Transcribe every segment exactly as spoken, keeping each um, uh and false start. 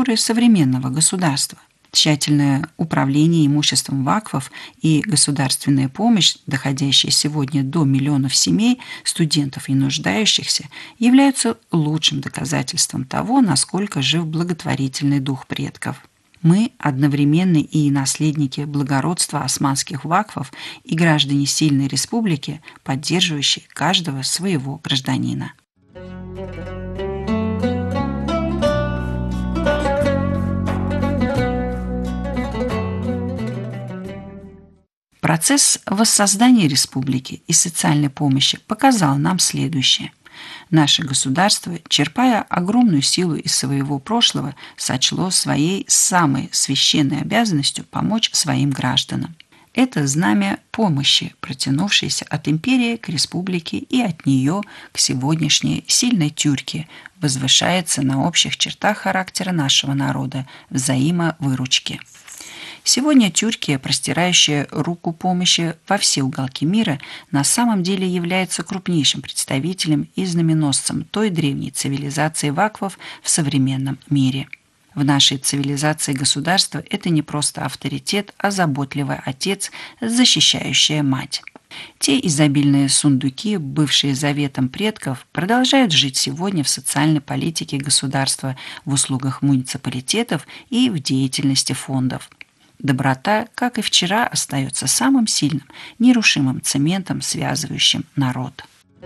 структуры современного государства. Тщательное управление имуществом вакфов и государственная помощь, доходящая сегодня до миллионов семей, студентов и нуждающихся, являются лучшим доказательством того, насколько жив благотворительный дух предков. Мы одновременно и наследники благородства османских вакфов и граждане сильной республики, поддерживающие каждого своего гражданина. Процесс воссоздания республики и социальной помощи показал нам следующее. Наше государство, черпая огромную силу из своего прошлого, сочло своей самой священной обязанностью помочь своим гражданам. Это знамя помощи, протянувшееся от империи к республике и от нее к сегодняшней сильной Тюркии, возвышается на общих чертах характера нашего народа – взаимовыручки. Сегодня Тюркия, простирающая руку помощи во все уголки мира, на самом деле является крупнейшим представителем и знаменосцем той древней цивилизации вакфов в современном мире. В нашей цивилизации государство – это не просто авторитет, а заботливый отец, защищающая мать. Те изобильные сундуки, бывшие заветом предков, продолжают жить сегодня в социальной политике государства, в услугах муниципалитетов и в деятельности фондов. Доброта, как и вчера, остается самым сильным, нерушимым цементом, связывающим народ.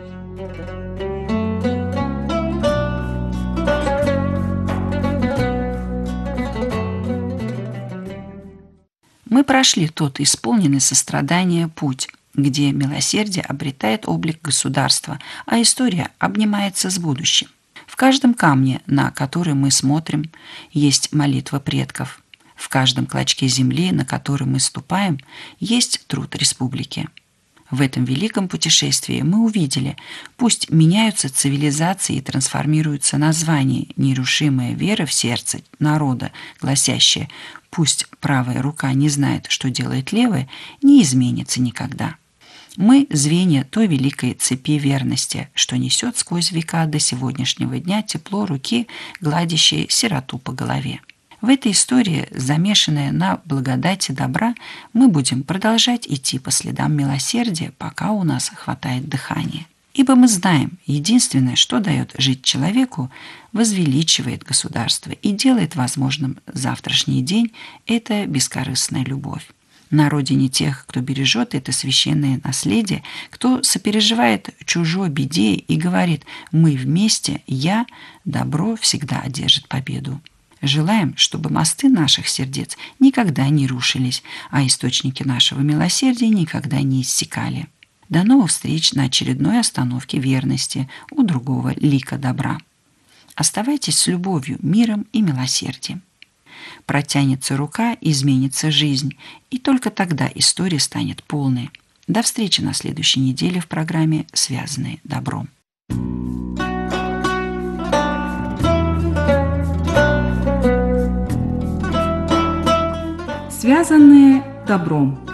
Мы прошли тот исполненный сострадания путь, где милосердие обретает облик государства, а история обнимается с будущим. В каждом камне, на который мы смотрим, есть молитва предков. В каждом клочке земли, на который мы ступаем, есть труд республики. В этом великом путешествии мы увидели, пусть меняются цивилизации и трансформируются названия, нерушимая вера в сердце народа, гласящая «пусть правая рука не знает, что делает левая», не изменится никогда. Мы – звенья той великой цепи верности, что несет сквозь века до сегодняшнего дня тепло руки, гладящей сироту по голове. В этой истории, замешанная на благодати добра, мы будем продолжать идти по следам милосердия, пока у нас хватает дыхания. Ибо мы знаем, единственное, что дает жить человеку, возвеличивает государство и делает возможным завтрашний день – это бескорыстная любовь. На родине тех, кто бережет это священное наследие, кто сопереживает чужой беде и говорит «мы вместе, я», добро всегда одержит победу. Желаем, чтобы мосты наших сердец никогда не рушились, а источники нашего милосердия никогда не иссякали. До новых встреч на очередной остановке верности у другого лика добра. Оставайтесь с любовью, миром и милосердием. Протянется рука, изменится жизнь, и только тогда история станет полной. До встречи на следующей неделе в программе «Связанные добром». Связанные добром.